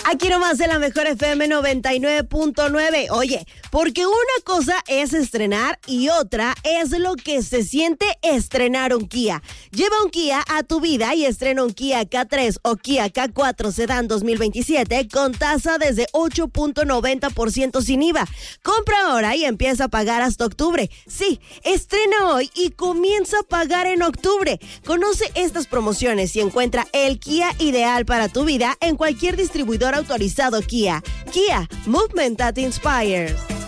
Aquí nomás en la mejor FM 99.9. Oye, porque una cosa es estrenar y otra es lo que se siente estrenar un Kia. Lleva un Kia a tu vida y estrena un Kia K3 o Kia K4 Sedan 2027 con tasa desde 8.90% sin IVA. Compra ahora y empieza a pagar hasta octubre. Sí, estrena hoy y comienza a pagar en octubre. Conoce estas promociones y encuentra el Kia ideal para tu vida en cualquier distribuidor autorizado Kia. Kia, movement that inspires.